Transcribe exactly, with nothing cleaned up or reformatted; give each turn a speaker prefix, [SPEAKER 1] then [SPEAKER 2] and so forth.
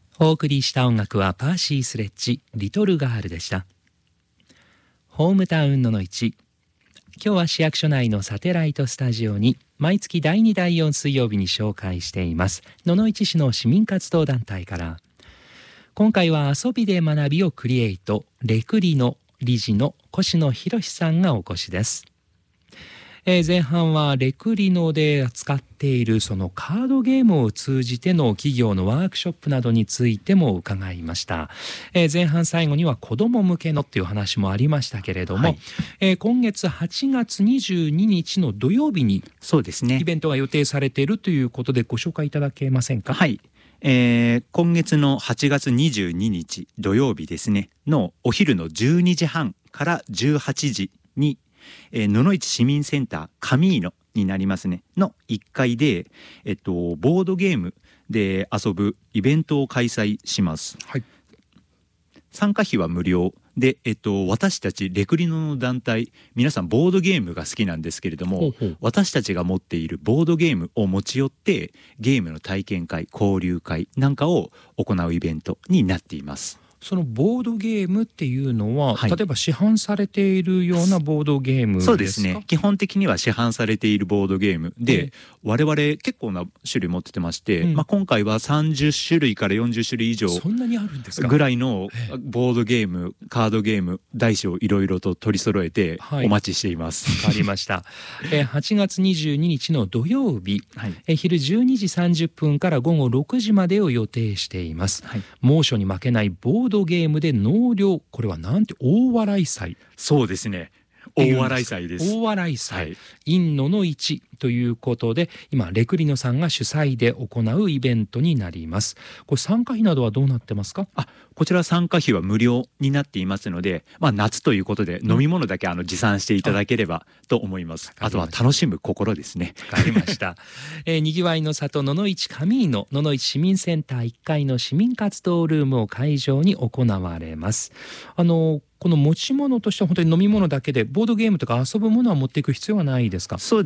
[SPEAKER 1] お送りした音楽はパーシースレッジリトルガールでした。ホームタウンののいち、今日は市役所内のサテライトスタジオに毎月だいにだいよん水曜日に紹介しています野々市市の市民活動団体から、今回は遊びで学びをクリエイトレクリの理事の越野博さんがお越しです。えー、前半はレクリノで扱っているそのカードゲームを通じての企業のワークショップなどについても伺いました。えー、前半最後には子ども向けのっていう話もありましたけれども、はい、えー、今月はちがつにじゅうににちの土曜日にそうですねイベントが予定されているということでご紹介いただけませんか。
[SPEAKER 2] はい、えー、今月のはちがつにじゅうににち土曜日ですねのお昼のじゅうにじはんからじゅうはちじにえー、野々市市民センターカミーノになりますねのいっかいで、えっと、ボードゲームで遊ぶイベントを開催します。はい、参加費は無料で、えっと、私たちレクリノの団体皆さんボードゲームが好きなんですけれども、ほうほう、私たちが持っているボードゲームを持ち寄ってゲームの体験会交流会なんかを行うイベントになっています。
[SPEAKER 1] そのボードゲームっていうのは、はい、例えば市販されているようなボードゲームですか？
[SPEAKER 2] そうですね、基本的には市販されているボードゲームで、えー、我々結構な種類持っててまして、うん、まあ、今回はさんじゅっしゅるいからよんじゅっしゅるい以上
[SPEAKER 1] そんなにあるんですか
[SPEAKER 2] ぐらいのボードゲームカードゲーム大小いろいろと取り揃えてお待ちしています。
[SPEAKER 1] わ、はい、かりました。えー、はちがつにじゅうににちの土曜日、はい、えー、昼じゅうにじさんじゅっぷんからごごろくじまでを予定しています。はい、猛暑に負けないボードゲームで納涼、これはなんて大笑い祭。
[SPEAKER 2] そうですね、大笑い祭です。
[SPEAKER 1] 大笑い祭、はい、in野々市ということで今レクリノさんが主催で行うイベントになります。これ参加費などはどうなってますか？
[SPEAKER 2] あ、こちら参加費は無料になっていますので、まあ、夏ということで飲み物だけあの持参していただければと思います。 あ, あとは楽しむ心ですね。
[SPEAKER 1] わかりました、えー、にぎわいの里野々市カミーノ野々市市民センターいっかいの市民活動ルームを会場に行われます。あのこの持ち物としては本当に飲み物だけでボードゲームとか遊ぶものは持っていく必要はないですか？
[SPEAKER 2] そう